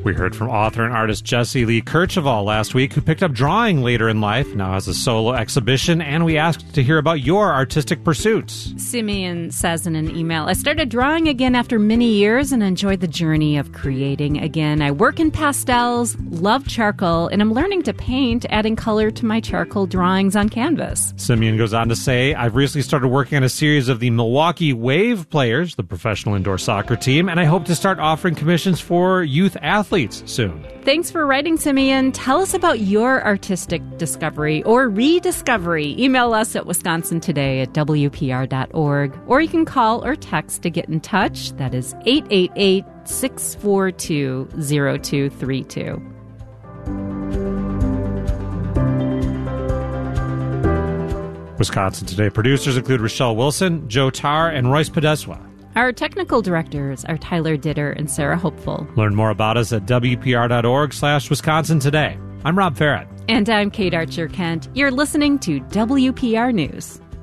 We heard from author and artist Jessie Lee Kercheval last week, who picked up drawing later in life, now has a solo exhibition, and we asked to hear about your artistic pursuits. Simeon says in an email, I started drawing again after many years and enjoyed the journey of creating again. I work in pastels, love charcoal, and I'm learning to paint, adding color to my charcoal drawings on canvas. Simeon goes on to say, I've recently started working on a series of the Milwaukee Wave Players, the professional indoor soccer team, and I hope to start offering commissions for youth athletes soon. Thanks for writing, Simeon. Tell us about your artistic discovery or rediscovery. Email us at wisconsintoday@wpr.org, or you can call or text to get in touch. That is 888-642-0232. Wisconsin Today producers include Rochelle Wilson, Joe Tarr, and Royce Podeswa. Our technical directors are Tyler Ditter and Sarah Hopeful. Learn more about us at wpr.org/Wisconsin Today. I'm Rob Farrett. And I'm Kate Archer-Kent. You're listening to WPR News.